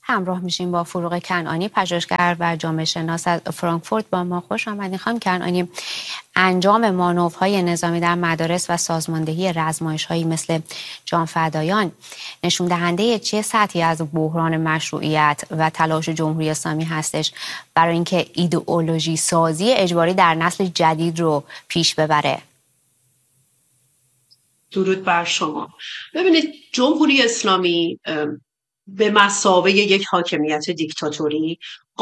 همراه میشیم با فروغ کنعانی، پژوهشگر و جامعه شناس از فرانکفورت. با ما خوش آمدید. خانم کنعانی، انجام مانورهای نظامی در مدارس و سازماندهی رزمایش‌هایی مثل جانفدایان نشون دهنده چه سطحی از بحران مشروعیت و تلاش جمهوری اسلامی هستش برای اینکه ایدئولوژی سازی اجباری در نسل جدید رو پیش ببره؟ درود بر شما. ببینید، جمهوری اسلامی به مثابه یک حاکمیت دیکتاتوری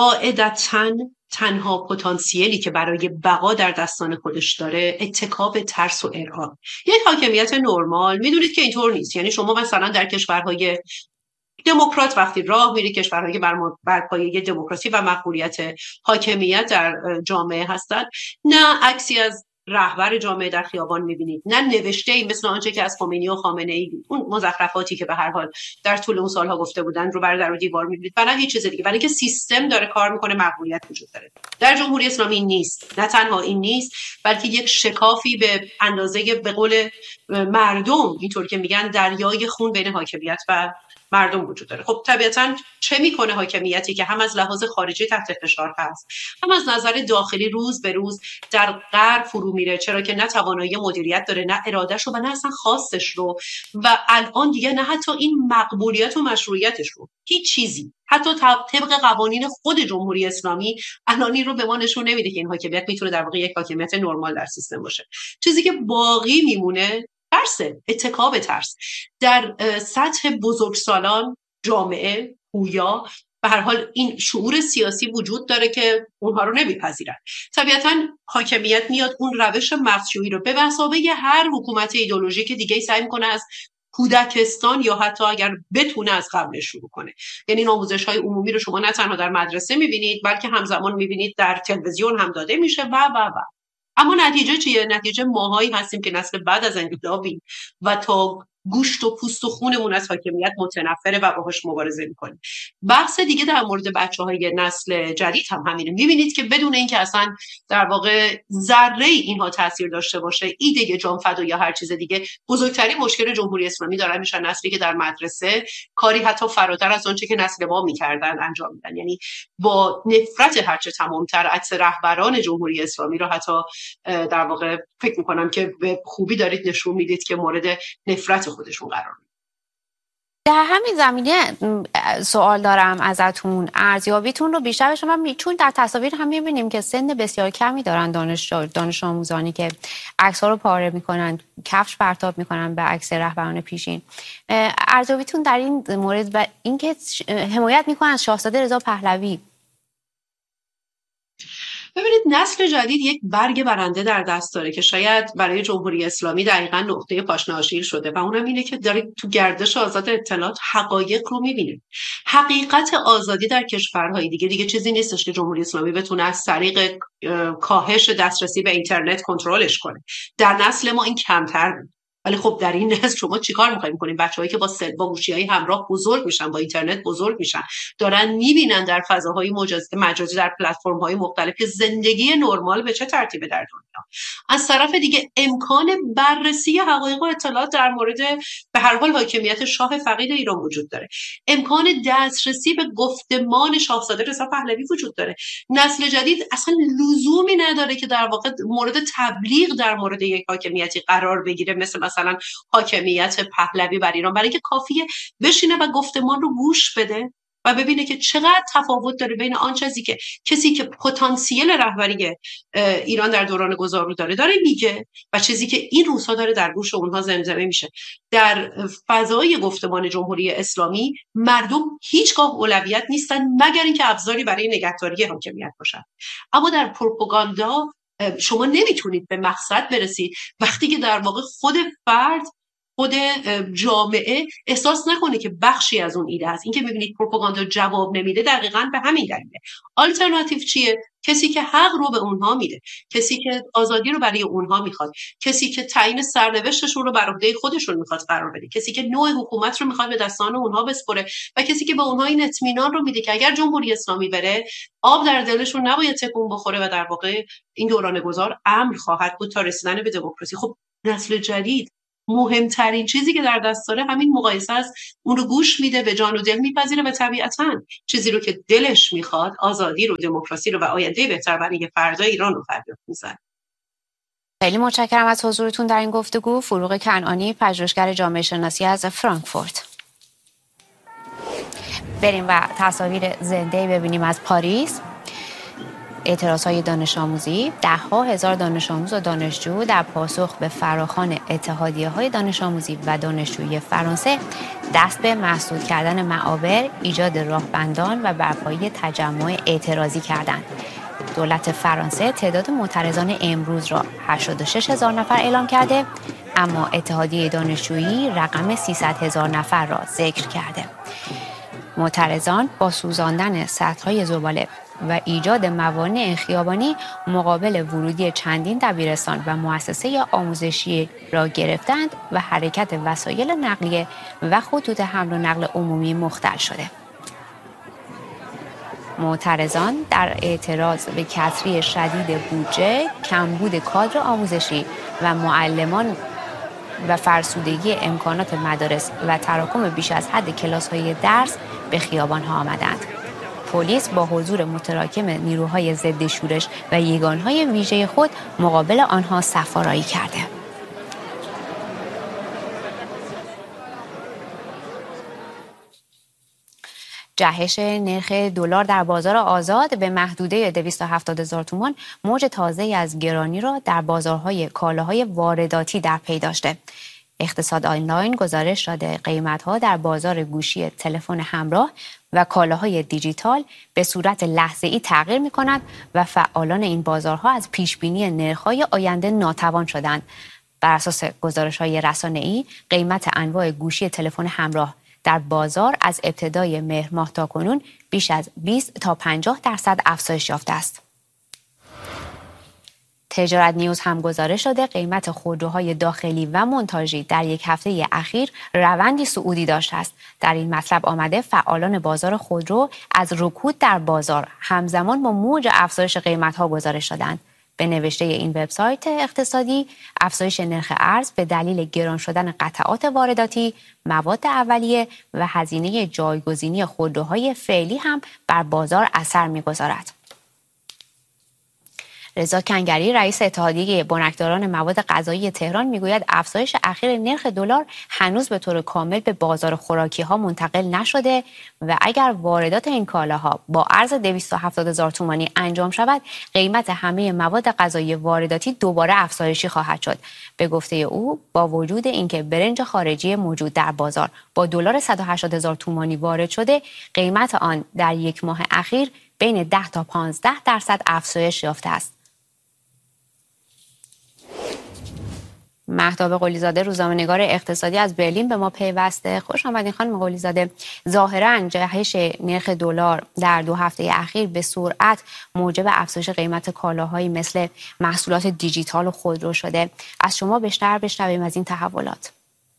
قاعدتاً تنها پتانسیلی که برای بقا در دستان خودش داره اتکا به ترس و ارعاب. یک حاکمیت نرمال میدونید که اینطور نیست. یعنی شما مثلا در کشورهای دموکرات وقتی راه میری، کشورهایی که بر پایه دموکراسی و مقبولیت حاکمیت در جامعه هستند، نه عکسی از رهبر جامعه در خیابان میبینید، نه نوشته ای مثل آنچه که از خمینی و خامنه ای، اون مزخرفاتی که به هر حال در طول اون سالها گفته بودن رو بر در و دیوار میبینید، و نه هیچ چیز دیگه. برای اینکه سیستم داره کار میکنه، مقبولیت وجود داره. در جمهوری اسلامی نیست. نه تنها این نیست، بلکه یک شکافی به اندازه، به قول مردم اینطور که میگن، دریای خون بین حاکمیت و مردم وجود داره. خب طبیعتاً چه میکنه حاکمیتی که هم از لحاظ خارجی تحت فشار هست، هم از نظر داخلی روز به روز در غر فرو میره، چرا که نه توانایی مدیریت داره، نه ارادهش رو و نه اصلا خواستش رو، و الان دیگه نه حتی این مقبولیت و مشروعیتش رو، هیچ چیزی، حتی طبق قوانین خود جمهوری اسلامی الانی رو به ما نشون نمیده که این حاکمیت میتونه در واقع یک حاکمیت نرمال در سیستم باشه. چیزی که باقی میمونه ترسه، اتکا به ترس. در سطح بزرگسالان جامعه پویا به هر حال این شعور سیاسی وجود داره که اونها رو نمیپذیرن. طبیعتاً حاکمیت میاد اون روش مغزشویی رو به مثابه هر حکومت ایدئولوژیک دیگه سعی میکنه از کودکستان یا حتی اگر بتونه از قبل شروع کنه. یعنی آموزش‌های عمومی رو شما نه تنها در مدرسه میبینید، بلکه همزمان میبینید در تلویزیون هم داده میشه و اما نتیجه چیه؟ نتیجه ماهایی هستیم که نسل بعد از انقلابی و تا گوشت و پوست و خونمون از حاکمیت متنفره و باهاش مبارزه میکنیم. بحث دیگه در مورد بچه‌های نسل جدید هم همینه. میبینید که بدون اینکه اصلا در واقع ذره اینها تاثیر داشته باشه، ایده جانفدا یا هر چیز دیگه، بزرگترین مشکل جمهوری اسلامی دارن میشن نسلی که در مدرسه کاری حتی فراتر از آنچه که نسل ما میکردن انجام میدن. یعنی با نفرت هرچه تمامتر عکس رهبران جمهوری اسلامی رو حتی در واقع فکر میکنم که به خوبی دارید نشون میدید که مورد نفرت خودشون قرار میدن. در همین زمینه سوال دارم ازتون، ارزیابیتون رو بیشتر بشم، چون در تصاویر هم میبینیم که سن بسیار کمی دارن دانش آموزانی که عکس‌ها رو پاره میکنن، کفش پرتاب میکنن به عکس رهبران پیشین. ارزیابیتون در این مورد و اینکه حمایت میکنن از شاهزاده رضا پهلوی. ببینید، نسل جدید یک برگ برنده در دست داره که شاید برای جمهوری اسلامی دقیقاً نقطه پاشنه شده، و اونم اینه که داره تو گردش آزاد اطلاعات حقایق رو میبینه. حقیقت آزادی در کشورهای دیگه چیزی نیستش که جمهوری اسلامی بتونه از طریق کاهش دسترسی به اینترنت کنترلش کنه. در نسل ما این کمتر بود. ولی خب در این نسل شما چیکار می‌خواید کنید؟ بچه‌هایی که با گوشی‌های همراه بزرگ میشن، با اینترنت بزرگ میشن، دارن میبینن در فضاهای مجازی، در پلتفرم‌های مختلف که زندگی نرمال به چه ترتیبه در دنیا. از طرف دیگه امکان بررسی حقایق و اطلاعات در مورد به هر حال حاکمیت شاه فقید ایران وجود داره. امکان دسترسی به گفتمان شاهزاده رضا پهلوی وجود داره. نسل جدید اصلا لزومی نداره که در واقع مورد تبلیغ در مورد یک حاکمیتی قرار بگیره، مثلا حاکمیت پهلوی بر ایران، برای که کافیه بشینه و گفتمان رو گوش بده و ببینه که چقدر تفاوت داره بین آن چیزی که کسی که پتانسیل رهبری ایران در دوران گذار رو داره میگه و چیزی که این روزها داره در گوش اونها زمزمه میشه. در فضای گفتمان جمهوری اسلامی مردم هیچگاه اولویت نیستن مگر اینکه ابزاری برای نگهداری حاکمیت باشن. اما در پروپاگاندا شما نمیتونید به مقصد برسید وقتی که در واقع خود فرد، خود جامعه احساس نکنه که بخشی از اون ایده هست. این که میبینید پروپاگاندا جواب نمیده دقیقاً به همین دلیله. آلترناتیو چیه؟ کسی که حق رو به اونها میده، کسی که آزادی رو برای اونها میخواد، کسی که تعیین سرنوشتشون رو بر عهده خودشون میخواد قرار بده، کسی که نوع حکومت رو میخواد به دستان اونها بسپره و کسی که به اونها این اطمینان رو میده که اگر جمهوری اسلامی بره آب در دلشون نباید تکون بخوره و در واقع این دوران گذار امن خواهد بود تا رسیدن به دموکراسی. خب نسل جدید مهمترین چیزی که در دست داره همین مقایسه است. اون رو گوش میده، به جان و دل میپذیره و طبیعتاً چیزی رو که دلش میخواد، آزادی رو، دموکراسی رو و آینده بهتر برای فردای ایران رو فریاد میزنه. خیلی متشکرم از حضورتون در این گفتگو. فروغ کنعانی، پژوهشگر جامعه شناسی از فرانکفورت. بریم و تصاویر زنده ببینیم از پاریس. اعتراضهای دانش آموزی. ده‌ها هزار دانش آموز و دانشجو در پاسخ به فراخوان اتحادیه‌های دانش آموزی و دانشجویی فرانسه دست به مسدود کردن معابر، ایجاد راهبندان و برپایی تجمع اعتراضی کردند. دولت فرانسه تعداد معترضان امروز را 86,000 نفر اعلام کرده، اما اتحادیه دانشجویی رقم 300,000 نفر را ذکر کرده. معترضان با سوزاندن سطل‌های زباله و ایجاد موانع خیابانی مقابل ورودی چندین دبیرستان و مؤسسه آموزشی را گرفتند و حرکت وسایل نقلیه و خطوط حمل و نقل عمومی مختل شده. معترضان در اعتراض به کسری شدید بودجه، کمبود کادر آموزشی و معلمان و فرسودگی امکانات مدارس و تراکم بیش از حد کلاس‌های درس به خیابان‌ها آمدند. پلیس با حضور متراکم نیروهای ضد شورش و یگانهای ویژه خود مقابل آنها صف‌آرایی کرده. جهش نرخ دلار در بازار آزاد به محدوده 270,000 تومان موج تازه‌ای از گرانی را در بازارهای کالاهای وارداتی در پی داشته. اقتصاد آنلاین گزارش داده قیمت‌ها در بازار گوشی تلفن همراه و کالاهای دیجیتال به صورت لحظه‌ای تغییر می‌کند و فعالان این بازارها از پیشبینی نرخ‌های آینده ناتوان شدند. بر اساس گزارش‌های رسانه‌ای، قیمت انواع گوشی تلفن همراه در بازار از ابتدای مهر ماه تا کنون بیش از 20 تا 50% افزایش یافته است. تجارت نیوز هم گزارش داده قیمت خودروهای داخلی و مونتاژی در یک هفته اخیر روندی صعودی داشته است. در این مطلب آمده فعالان بازار خودرو از رکود در بازار همزمان با موج افزایش قیمت‌ها گزارش دادند. به نوشته این وبسایت اقتصادی، افزایش نرخ ارز به دلیل گران شدن قطعات وارداتی، مواد اولیه و هزینه جایگزینی خودروهای فعلی هم بر بازار اثر می‌گذارد. رضا کنگری رئیس اتحادیه بنکداران مواد غذایی تهران میگوید افزایش اخیر نرخ دلار هنوز به طور کامل به بازار خوراکی‌ها منتقل نشده و اگر واردات این کالاها با ارز 270,000 تومانی انجام شود، قیمت همه مواد غذایی وارداتی دوباره افزایشی خواهد شد. به گفته او، با وجود اینکه برنج خارجی موجود در بازار با دلار 180,000 تومانی وارد شده، قیمت آن در یک ماه اخیر بین 10 تا 15% افزایش یافته است. مهتاب قلیزاده، روزنامه‌نگار اقتصادی از برلین به ما پیوسته. خوش آمدین خانم قلیزاده. ظاهراً جهش نرخ دلار در 2 هفته اخیر به سرعت موجب افزایش قیمت کالاهایی مثل محصولات دیجیتال و خودرو شده. از شما بیشتر بشنویم از این تحولات.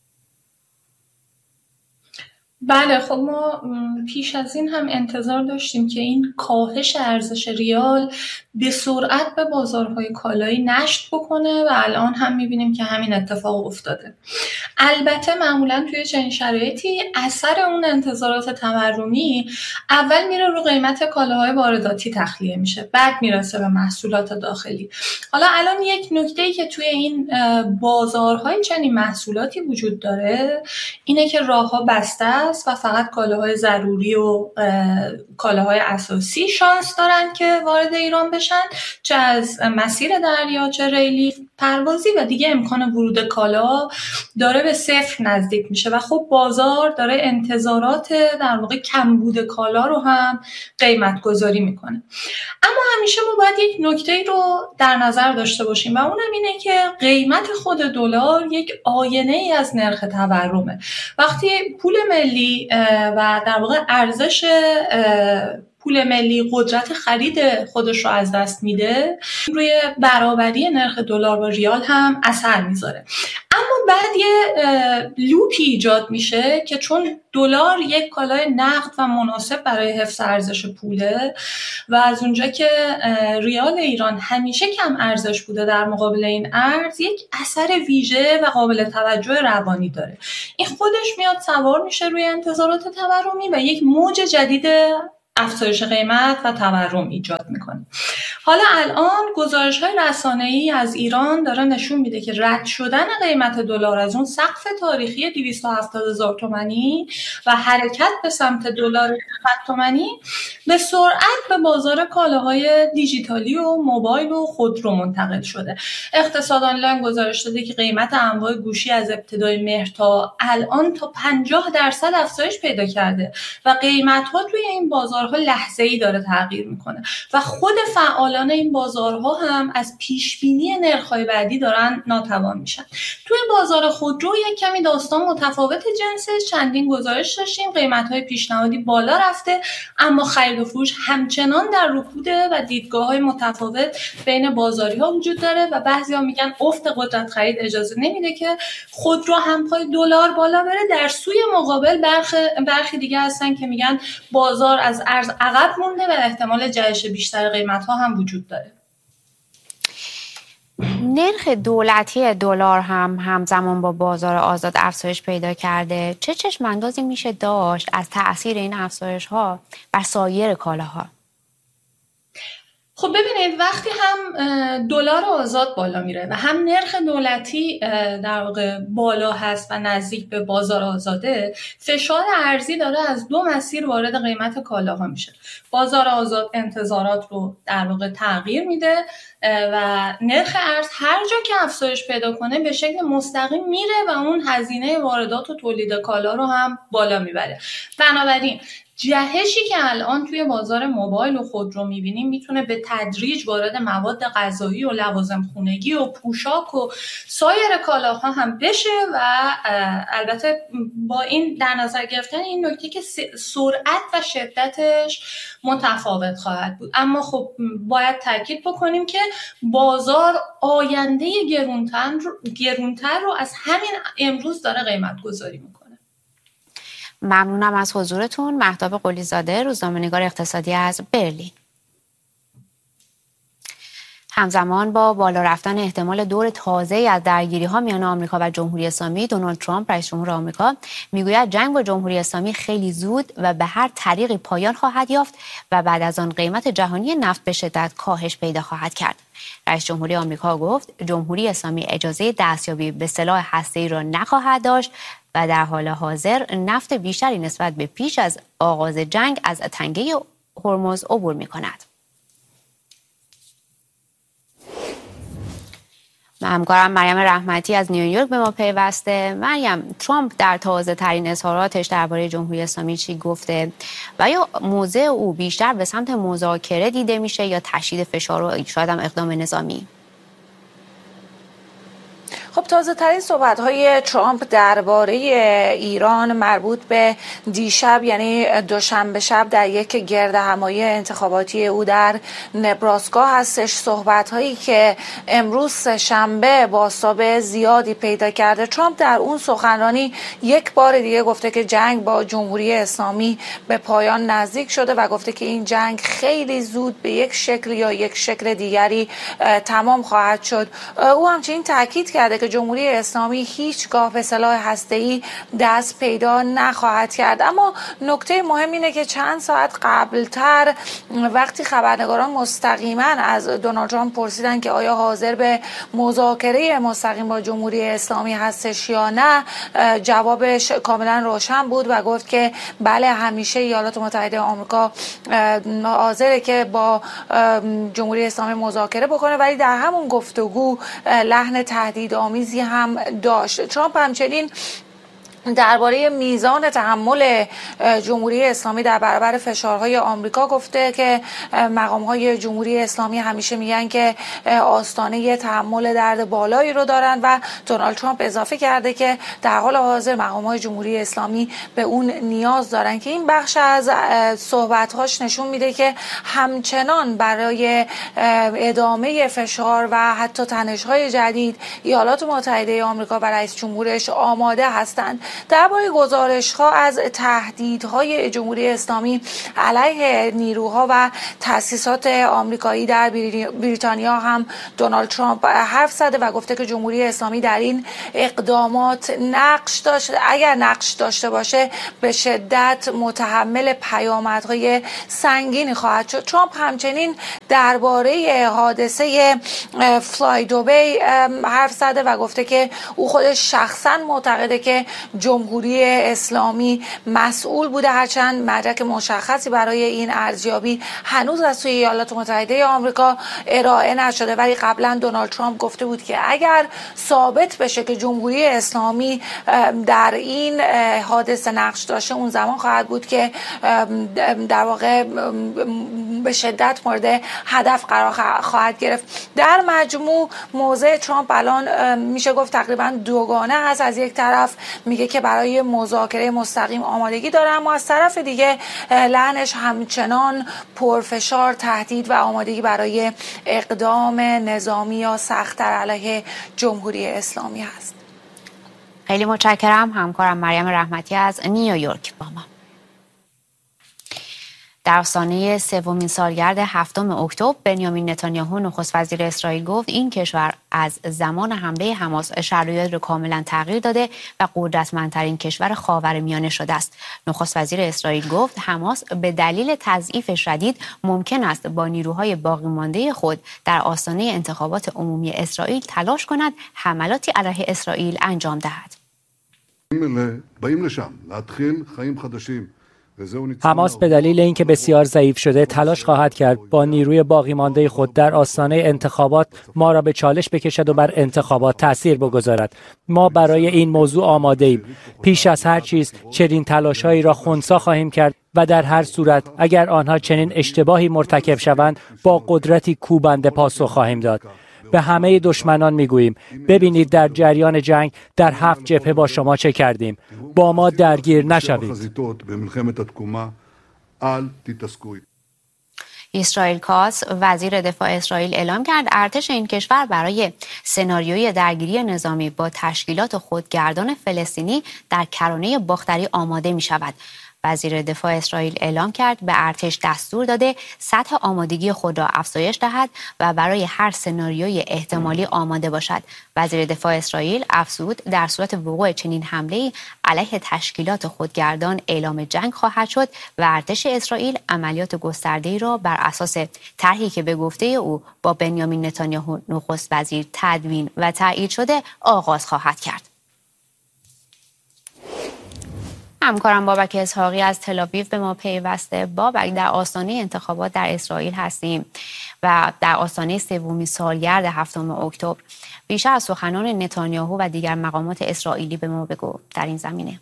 بله، خب ما پیش از این هم انتظار داشتیم که این کاهش ارزش ریال به سرعت به بازارهای کالایی نشت بکنه و الان هم میبینیم که همین اتفاق افتاده. البته معمولا توی چنین شرایطی اثر اون انتظارات تورمی اول میره رو قیمت کالاهای وارداتی تخلیه میشه، بعد میرسه به محصولات داخلی. حالا الان یک نکته‌ای که توی این بازارهای چنین محصولاتی وجود داره اینه که راه‌ها بسته است و فقط کالاهای ضروری و کالاهای اساسی شانس دارن که وارد ایران بشن، چه از مسیر دریا چه ریلی پروازی، و دیگه امکان ورود کالا داره به صفر نزدیک میشه و خب بازار داره انتظارات در واقع کمبود کالا رو هم قیمت گذاری میکنه. اما همیشه ما باید یک نکته رو در نظر داشته باشیم و اونم اینه که قیمت خود دلار یک آینه ای از نرخ تورمه. وقتی پول ملی و در واقع ارزش پول ملی قدرت خرید خودش رو از دست میده، روی برابری نرخ دلار با ریال هم اثر میذاره. اما بعد یه لوپی ایجاد میشه که چون دلار یک کالای نقد و مناسب برای حفظ ارزش پوله و از اونجا که ریال ایران همیشه کم ارزش بوده در مقابل این ارز، یک اثر ویژه و قابل توجه روانی داره. این خودش میاد سوار میشه روی انتظارات تورمی و یک موج جدید افزایش قیمت و تورم ایجاد میکنه. حالا الان گزارش‌های رسانه‌ای از ایران داره نشون میده که رد شدن قیمت دلار از اون سقف تاریخی 270,000 تومانی و حرکت به سمت دلار 100 تومانی به سرعت به بازار کالاهای دیجیتالی و موبایل و خودرو منتقل شده. اقتصاد آنلاین گزارش داده که قیمت انواع گوشی از ابتدای مهر تا الان تا 50% افزایش پیدا کرده و قیمت‌ها توی این بازارها لحظه‌ای داره تغییر میکنه و خود فعالان این بازارها هم از پیشبینی نرخ‌های بعدی دارن ناتوان میشن. توی بازار خودرو یک کمی داستان متفاوت جنسه. چندین گزارش داشتیم قیمت‌های پیشنهادی بالا رفته اما خرید و فروش همچنان در رکوده و دیدگاه‌های متفاوت بین بازاری‌ها وجود داره و بعضی‌ها میگن افت قدرت خرید اجازه نمیده که خودرو هم پای دلار بالا بره. در سوی مقابل برخی دیگه هستن که میگن بازار از ارز عقب مونده و احتمال جهش بیشتر قیمت‌ها هم وجود داره. نرخ دولتی دلار هم همزمان با بازار آزاد افزایش پیدا کرده. چه چشم‌اندازی میشه داشت از تأثیر این افزایش‌ها بر سایر کالاها؟ خب ببینید وقتی هم دلار آزاد بالا میره و هم نرخ دولتی در واقع بالا هست و نزدیک به بازار آزاده، فشار ارزی داره از دو مسیر وارد قیمت کالاها میشه. بازار آزاد انتظارات رو در واقع تغییر میده و نرخ ارز هر جا که افزایش پیدا کنه به شکل مستقیم میره و اون هزینه واردات و تولید کالا رو هم بالا میبره. بنابراین جهشی که الان توی بازار موبایل و خودرو میبینیم میتونه به تدریج وارد مواد غذایی و لوازم خونگی و پوشاک و سایر کالاها هم بشه و البته با این در نظر گرفتن این نکته که سرعت و شدتش متفاوت خواهد بود. اما خب باید تاکید بکنیم که بازار آینده گرونتر رو از همین امروز داره قیمت گذاری میکنه. ممنونم از حضورتون. مهتاب قلی‌زاده، روزنامه‌نگار اقتصادی از برلین. همزمان با بالا رفتن احتمال دور تازه‌ای از درگیری‌ها میان آمریکا و جمهوری اسلامی، دونالد ترامپ رئیس جمهور آمریکا میگوید جنگ با جمهوری اسلامی خیلی زود و به هر طریقی پایان خواهد یافت و بعد از آن قیمت جهانی نفت به شدت کاهش پیدا خواهد کرد. رئیس جمهوری آمریکا گفت جمهوری اسلامی اجازه دستیابی به سلاح هسته‌ای را نخواهد داشت و در حال حاضر نفت بیشتری نسبت به پیش از آغاز جنگ از تنگه هرمز عبور می‌کند. همکارم مریم رحمتی از نیویورک به ما پیوسته. مریم، ترامپ در تازه ترین اظهاراتش درباره جمهوری اسلامی چی گفته و یا موضع او بیشتر به سمت مذاکره دیده میشه یا تشدید فشار و شاید هم اقدام نظامی؟ خب تازه ترین صحبت های ترامپ درباره ایران مربوط به دیشب یعنی دوشنبه شب در یک گردهمایی انتخاباتی او در نبراسکا هستش. صحبت هایی که امروز شنبه بازتاب زیادی پیدا کرده. ترامپ در اون سخنرانی یک بار دیگه گفته که جنگ با جمهوری اسلامی به پایان نزدیک شده و گفته که این جنگ خیلی زود به یک شکل یا یک شکل دیگری تمام خواهد شد. او همچنین تاکید کرده که جمهوری اسلامی هیچگاه به سلاح هسته‌ای دست پیدا نخواهد کرد. اما نکته مهم اینه که چند ساعت قبلتر وقتی خبرنگاران مستقیما از دونالد ترامپ پرسیدن که آیا حاضر به مذاکره مستقیم با جمهوری اسلامی هستش یا نه، جوابش کاملا روشن بود و گفت که بله، همیشه ایالات متحده آمریکا حاضره که با جمهوری اسلامی مذاکره بکنه، ولی در همون گفتگو لحن تهدیدآمیزی هم داشت. ترامپ همچنین درباره میزان تحمل جمهوری اسلامی در برابر فشارهای آمریکا گفته که مقام‌های جمهوری اسلامی همیشه میگن که آستانه تحمل درد بالایی رو دارن و دونالد ترامپ اضافه کرده که در حال حاضر مقام‌های جمهوری اسلامی به اون نیاز دارن، که این بخش از صحبت‌هاش نشون میده که همچنان برای ادامه فشار و حتی تنش‌های جدید ایالات متحده آمریکا و رئیس جمهورش آماده هستند. درباره گزارش‌ها از تهدیدهای جمهوری اسلامی علیه نیروها و تأسیسات آمریکایی در بریتانیا هم دونالد ترامپ حرف زده و گفته که جمهوری اسلامی در این اقدامات اگر نقش داشته باشه به شدت متحمل پیامدهای سنگینی خواهد شد. ترامپ همچنین درباره حادثه فلای دوبی حرف زده و گفته که او خودش شخصا معتقده که جمهوری اسلامی مسئول بوده، هرچند مدرک مشخصی برای این ارزیابی هنوز از سوی ایالات متحده آمریکا ارائه نشده، ولی قبلا دونالد ترامپ گفته بود که اگر ثابت بشه که جمهوری اسلامی در این حادثه نقش داشته، اون زمان خواهد بود که در واقع به شدت مورد هدف قرار خواهد گرفت. در مجموع موضع ترامپ الان میشه گفت تقریبا دوگانه هست. از یک طرف میگه که برای مذاکره مستقیم آمادگی داره، اما از طرف دیگه لعنش همچنان پرفشار، تهدید و آمادگی برای اقدام نظامی یا سخت‌تر علیه جمهوری اسلامی هست. خیلی متشکرم. همکارم مریم رحمتی از نیویورک با ما. در آستانه سومین سالگرد 7 اکتبر بنیامین نتانیاهو نخست وزیر اسرائیل گفت این کشور از زمان حمله حماس شرایط را کاملا تغییر داده و قدرتمندترین کشور خاورمیانه شده است. نخست وزیر اسرائیل گفت حماس به دلیل تضعیف شدید ممکن است با نیروهای باقی مانده خود در آستانه انتخابات عمومی اسرائیل تلاش کند حملاتی علیه اسرائیل انجام دهد. حماس به دلیل اینکه بسیار ضعیف شده تلاش خواهد کرد با نیروی باقی مانده خود در آستانه انتخابات ما را به چالش بکشد و بر انتخابات تأثیر بگذارد. ما برای این موضوع آماده ایم. پیش از هر چیز چنین تلاش‌هایی را خنثی خواهیم کرد و در هر صورت اگر آنها چنین اشتباهی مرتکب شوند با قدرتی کوبنده پاسخ خواهیم داد. به همه دشمنان میگوییم ببینید در جریان جنگ در 7 جبهه با شما چه کردیم. با ما درگیر نشوید. اسرائیل کاتس وزیر دفاع اسرائیل اعلام کرد ارتش این کشور برای سناریوی درگیری نظامی با تشکیلات خودگردان فلسطینی در کرانه باختری آماده می شود. وزیر دفاع اسرائیل اعلام کرد به ارتش دستور داده سطح آمادگی خود را افزایش دهد و برای هر سناریوی احتمالی آماده باشد. وزیر دفاع اسرائیل افزود در صورت وقوع چنین حمله‌ای علیه تشکیلات خودگردان اعلام جنگ خواهد شد و ارتش اسرائیل عملیات گسترده‌ای را بر اساس طرحی که به گفته او با بنیامین نتانیاهو نخست وزیر تدوین و تایید شده آغاز خواهد کرد. همکارم بابک اسحاقی از تل‌آویو به ما پیوسته. بابک، در آستانه انتخابات در اسرائیل هستیم و در آستانه سومین سالگرد 7 اکتبر. بیشتر از سخنان نتانیاهو و دیگر مقامات اسرائیلی به ما بگو در این زمینه.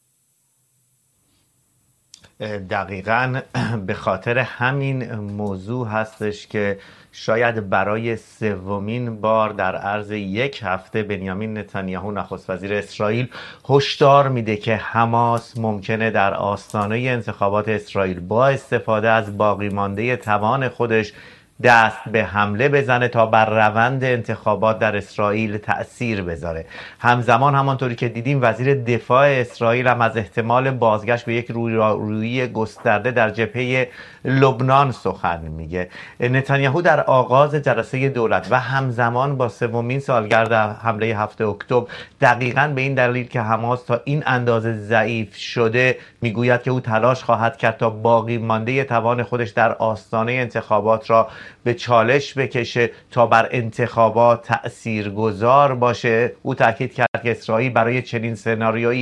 دقیقاً به خاطر همین موضوع هستش که شاید برای سومین بار در عرض یک هفته بنیامین نتانیاهو نخست وزیر اسرائیل هشدار میده که حماس ممکنه در آستانه انتخابات اسرائیل با استفاده از باقی مانده توان خودش دست به حمله بزنه تا بر روند انتخابات در اسرائیل تأثیر بذاره. همزمان همانطوری که دیدیم وزیر دفاع اسرائیل هم از احتمال بازگشت به یک رویارویی گسترده در جبهه لبنان سخن میگه. نتانیاهو در آغاز جلسه دولت و همزمان با سومین سالگرد حمله 7 اکتبر دقیقاً به این دلیل که حماس تا این اندازه ضعیف شده میگوید که او تلاش خواهد کرد تا باقی مانده توان خودش در آستانه انتخابات را به چالش بکشه تا بر انتخابات تأثیرگذار باشه. او تاکید کرد که اسرائیل برای چنین سناریویی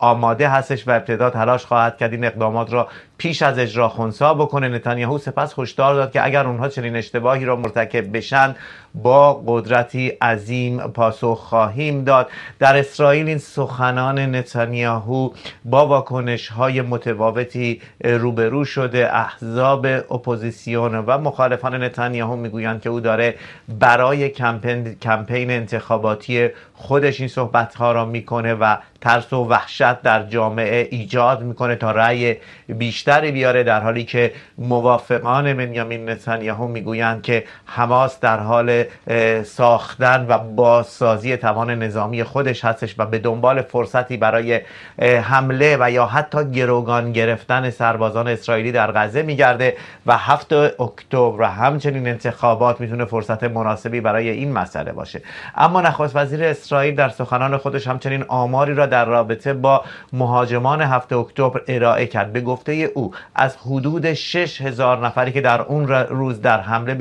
آماده هستش و ابتدا تلاش خواهد کرد این اقدامات را پیش از اجرا خنثی بکنه. نتانیاهو سپس هشدار داد که اگر اونها چنین اشتباهی را مرتکب بشن با قدرتی عظیم پاسخ خواهیم داد. در اسرائیل این سخنان نتانیاهو با واکنش‌های متفاوتی روبرو شده. احزاب اپوزیسیون و مخالفان نتانیاهو میگویند که او داره برای کمپین انتخاباتی خودش این صحبت‌ها را میکنه و ترس و وحشت در جامعه ایجاد میکنه تا رأی بیشتری بیاره، در حالی که موافقان بنیامین نتانیاهو میگویند که حماس در حال ساختن و بازسازی توان نظامی خودش هستش و به دنبال فرصتی برای حمله و یا حتی گروگان گرفتن سربازان اسرائیلی در غزه میگرده و 7 اکتبر و همچنین انتخابات میتونه فرصت مناسبی برای این مسئله باشه. اما نخست وزیر اسرائیل در سخنان خودش همچنین آماری را در رابطه با مهاجمان 7 اکتبر ارائه کرد. به گفته او از حدود 6000 نفری که در اون روز در حمله